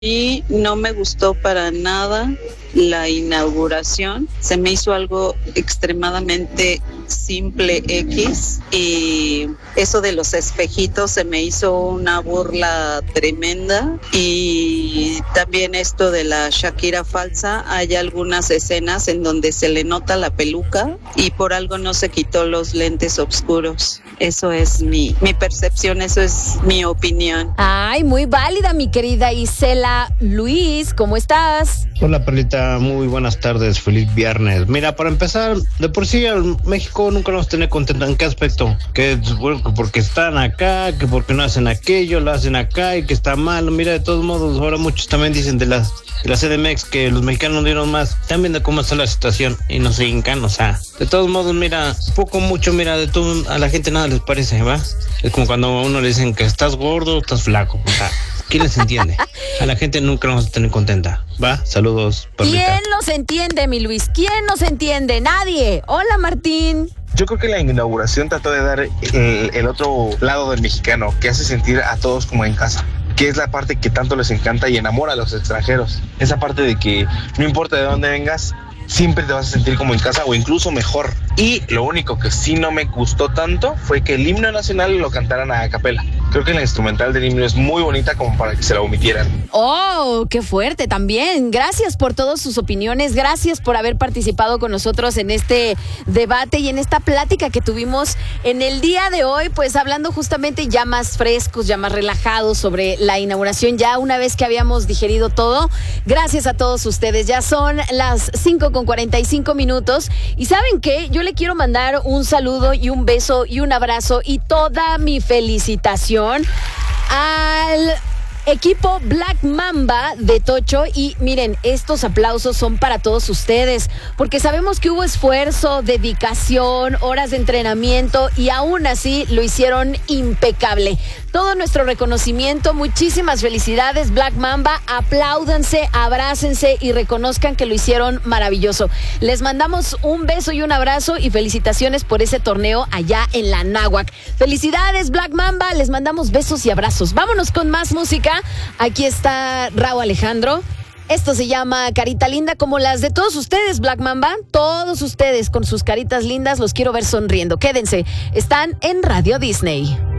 Y no me gustó para nada la inauguración. Se me hizo algo extremadamente simple X, y eso de los espejitos se me hizo una burla tremenda. Y también esto de la Shakira falsa, hay algunas escenas en donde se le nota la peluca y por algo no se quitó los lentes oscuros. Eso es mi percepción, eso es mi opinión. Ay, muy válida, mi querida Isela. Luis, ¿cómo estás? Hola, Perlita, muy buenas tardes, feliz viernes. Mira, para empezar, de por sí al México nunca nos vamos a tener contento. ¿En qué aspecto? Que bueno, porque están acá, que porque no hacen aquello, lo hacen acá y que está mal. Mira, de todos modos, ahora muchos también dicen de la CDMX que los mexicanos dieron más. Están viendo cómo está la situación y no se hincan, o sea, de todos modos, mira, poco, mucho, mira, de todo, a la gente nada les parece, ¿va? Es como cuando a uno le dicen que estás gordo, estás flaco, o sea, ¿quién les entiende? A la gente nunca nos vamos a tener contenta, ¿va? Saludos, Perlita. ¿Quién nos entiende, mi Luis? ¿Quién nos entiende? Nadie. Hola, Martín. Yo creo que la inauguración trató de dar el otro lado del mexicano, que hace sentir a todos como en casa, que es la parte que tanto les encanta y enamora a los extranjeros. Esa parte de que no importa de dónde vengas, siempre te vas a sentir como en casa o incluso mejor. Y lo único que sí no me gustó tanto fue que el himno nacional lo cantaran a capela. Creo que la instrumental del himno es muy bonita como para que se la omitieran. Oh, qué fuerte también. Gracias por todas sus opiniones. Gracias por haber participado con nosotros en este debate y en esta plática que tuvimos en el día de hoy, pues hablando justamente ya más frescos, ya más relajados sobre la inauguración, ya una vez que habíamos digerido todo. Gracias a todos ustedes. Ya son las 5:45 y ¿saben qué? Yo le quiero mandar un saludo y un beso y un abrazo y toda mi felicitación al equipo Black Mamba de Tocho. Y miren, estos aplausos son para todos ustedes, porque sabemos que hubo esfuerzo, dedicación, horas de entrenamiento y aún así lo hicieron impecable. Todo nuestro reconocimiento, muchísimas felicidades, Black Mamba. Apláudanse, abrácense y reconozcan que lo hicieron maravilloso. Les mandamos un beso y un abrazo y felicitaciones por ese torneo allá en la Náhuac. Felicidades, Black Mamba, les mandamos besos y abrazos. Vámonos con más música. Aquí está Rauw Alejandro. Esto se llama Carita Linda, como las de todos ustedes, Black Mamba. Todos ustedes con sus caritas lindas, los quiero ver sonriendo. Quédense, están en Radio Disney.